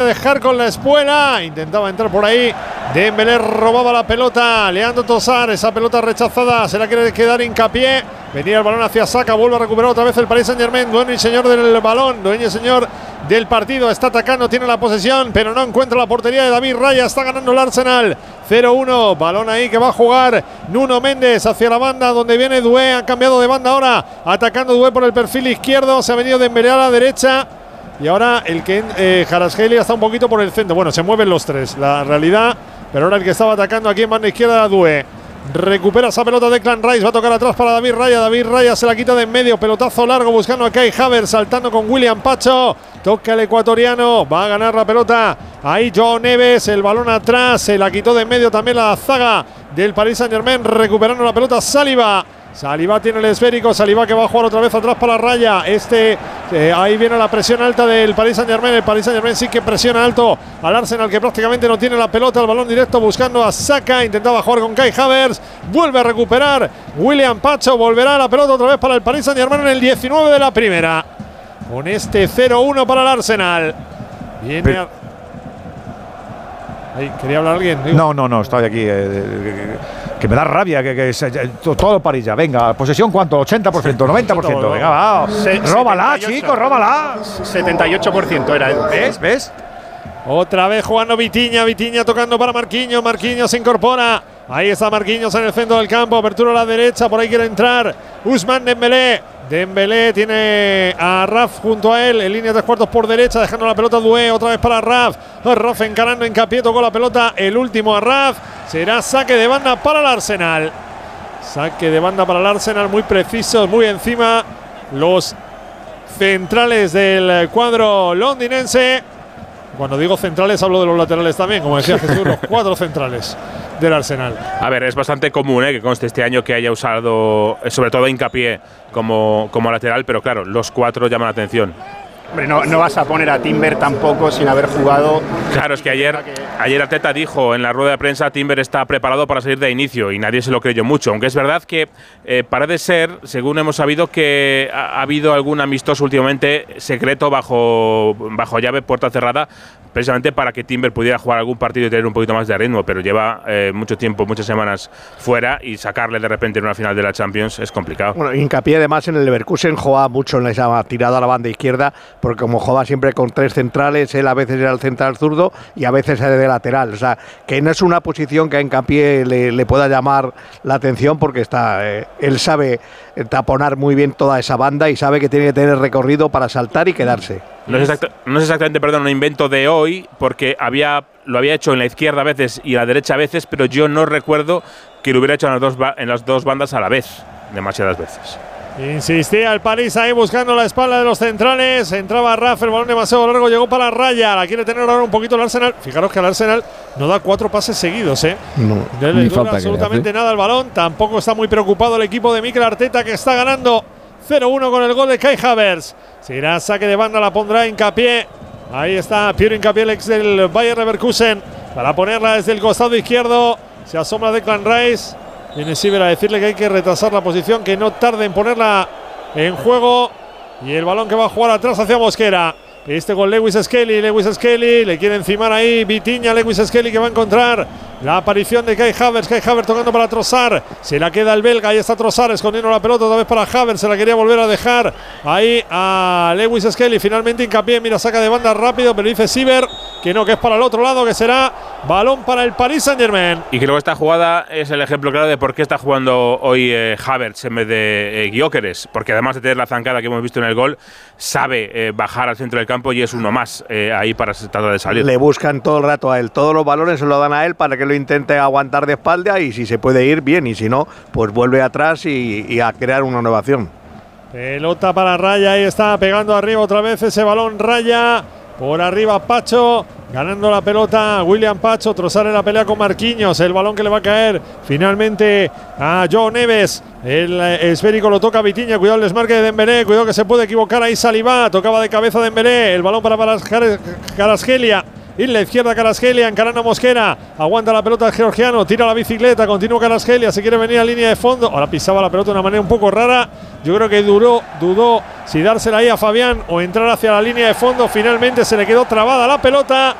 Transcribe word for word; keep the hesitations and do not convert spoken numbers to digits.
dejar con la espuela. Intentaba entrar por ahí. Dembélé robaba la pelota. Leandro Trossard, esa pelota rechazada. Se la quiere quedar Hincapié. Venía el balón hacia Saka. Vuelve a recuperar otra vez el Paris Saint-Germain. Dueño y señor del balón. Dueño y señor del partido. Está atacando, tiene la posesión, pero no encuentra la portería de David Raya. Está ganando el Arsenal. cero uno. Balón ahí que va a jugar Nuno Méndez hacia la banda donde viene Doué. Ha cambiado de banda ahora. Atacando Doué por el perfil izquierdo. Se ha venido Dembélé a la derecha. Y ahora el que eh, Kvaratskhelia está un poquito por el centro. Bueno, se mueven los tres, la realidad. Pero ahora el que estaba atacando aquí en banda izquierda, Doué. Recupera esa pelota de Declan Rice. Va a tocar atrás para David Raya. David Raya se la quita de en medio. Pelotazo largo buscando a Kai Havertz. Saltando con William Pacho. Toca el ecuatoriano. Va a ganar la pelota. Ahí Joao Neves. El balón atrás. Se la quitó de en medio también la zaga del Paris Saint-Germain. Recuperando la pelota Saliba. Saliba tiene el esférico. Saliba que va a jugar otra vez atrás para Raya. Este, eh, ahí viene la presión alta del Paris Saint-Germain. El Paris Saint-Germain sí que presiona alto al Arsenal, que prácticamente no tiene la pelota. El balón directo buscando a Saka. Intentaba jugar con Kai Havertz. Vuelve a recuperar William Pacho. Volverá la pelota otra vez para el Paris Saint-Germain en el diecinueve de la primera. Con este cero uno para el Arsenal. Viene Pero, a... Ahí, ¿quería hablar alguien? Digo. No, no, no, estoy aquí. Eh, que me da rabia, que, que se, todo el París ya. Venga, posesión, ¿cuánto? ¿ochenta por ciento? ¿noventa por ciento? Venga, va. Se, róbala, chicos, róbala. setenta y ocho por ciento era. ¿Ves? ¿Ves? Otra vez jugando Vitinha, Vitinha tocando para Marquinhos, Marquinhos se incorpora. Ahí está Marquinhos en el centro del campo, apertura a la derecha, por ahí quiere entrar Ousmane Dembélé. Dembélé tiene a Raf junto a él, en línea de tres cuartos por derecha, dejando la pelota a Doué, otra vez para Raf. Raf encarando Hincapié, tocó la pelota, el último a Raf. Será saque de banda para el Arsenal. Saque de banda para el Arsenal, muy precisos, muy encima los centrales del cuadro londinense. Cuando digo centrales hablo de los laterales también, como decía Jesús, los cuatro centrales del Arsenal. A ver, es bastante común ¿eh? que conste este año que haya usado, sobre todo Hincapié, como, como lateral, pero claro, los cuatro llaman la atención. Hombre, no, no vas a poner a Timber tampoco sin haber jugado. Claro, es que ayer, ayer Arteta dijo en la rueda de prensa Timber está preparado para salir de inicio y nadie se lo creyó mucho. Aunque es verdad que eh, parece ser, según hemos sabido, que ha, ha habido algún amistoso últimamente secreto bajo, bajo llave, puerta cerrada, precisamente para que Timber pudiera jugar algún partido y tener un poquito más de ritmo, pero lleva eh, mucho tiempo, muchas semanas fuera y sacarle de repente en una final de la Champions es complicado. Bueno, Hincapié además en el Leverkusen juega mucho en esa tirada a la banda izquierda, porque como juega siempre con tres centrales, él a veces era el central zurdo y a veces era de lateral, o sea, que no es una posición que a Hincapié le, le pueda llamar la atención, porque está, eh, él sabe taponar muy bien toda esa banda y sabe que tiene que tener recorrido para saltar y quedarse. No es, exacta, no es exactamente, perdón, un invento de hoy, porque había, lo había hecho en la izquierda a veces y en la derecha a veces, pero yo no recuerdo que lo hubiera hecho en las dos, en las dos bandas a la vez, demasiadas veces. Insistía el París ahí buscando la espalda de los centrales. Entraba Rafa, el balón demasiado largo, llegó para Raya. La quiere tener ahora un poquito el Arsenal. Fijaros que el Arsenal no da cuatro pases seguidos, ¿eh? No, no le dura absolutamente nada el balón. Tampoco está muy preocupado el equipo de Mikel Arteta, que está ganando cero uno con el gol de Kai Havertz. Será saque de banda, la pondrá Hincapié. Ahí está Piero Hincapié, el ex del Bayer Leverkusen, para ponerla desde el costado izquierdo. Se asoma Declan Rice. Viene Siever a decirle que hay que retrasar la posición, que no tarde en ponerla en juego. Y el balón que va a jugar atrás hacia Mosquera. Este con Lewis Skelly, Lewis Skelly, le quiere encimar ahí Vitinha, Lewis Skelly, que va a encontrar la aparición de Kai Havertz, Kai Havertz tocando para Trossard, se la queda el belga, ahí está Trossard escondiendo la pelota otra vez para Havertz, se la quería volver a dejar ahí a Lewis Skelly, finalmente Hincapié, mira, saca de banda rápido, pero dice Siever que no, que es para el otro lado, que será balón para el Paris Saint-Germain. Y creo que esta jugada es el ejemplo claro de por qué está jugando hoy eh, Havertz en vez de eh, Gyökeres, porque además de tener la zancada que hemos visto en el gol, sabe eh, bajar al centro del campo y es uno más eh, ahí para tratar de salir. Le buscan todo el rato a él, todos los balones se lo dan a él para que lo intente aguantar de espalda, y si se puede ir, bien, y si no, pues vuelve atrás y, y a crear una nueva acción. Pelota para Raya, ahí está pegando arriba otra vez ese balón Raya. Por arriba Pacho, ganando la pelota William Pacho, Trossard en la pelea con Marquinhos, el balón que le va a caer finalmente a Joao Neves, el esférico lo toca Vitinha, cuidado el desmarque de Dembélé, cuidado que se puede equivocar ahí Saliba, tocaba de cabeza Dembélé, el balón para Kvaratskhelia. Y en la izquierda Kvaratskhelia, encarando a Mosquera, aguanta la pelota el georgiano, tira la bicicleta, continúa Kvaratskhelia, se quiere venir a línea de fondo, ahora pisaba la pelota de una manera un poco rara, yo creo que duró, dudó si dársela ahí a Fabián o entrar hacia la línea de fondo, finalmente se le quedó trabada la pelota.